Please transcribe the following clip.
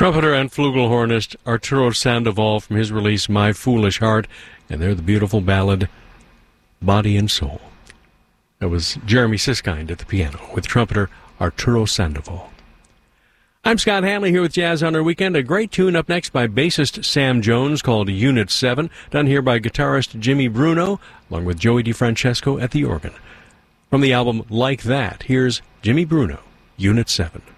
Trumpeter and flugelhornist Arturo Sandoval from his release My Foolish Heart, and they're the beautiful ballad Body and Soul. That was Jeremy Siskind at the piano with trumpeter Arturo Sandoval. I'm Scott Hanley here with Jazz on Our Weekend. A great tune up next by bassist Sam Jones called Unit 7, done here by guitarist Jimmy Bruno, along with Joey DeFrancesco at the organ. From the album Like That, here's Jimmy Bruno, Unit 7.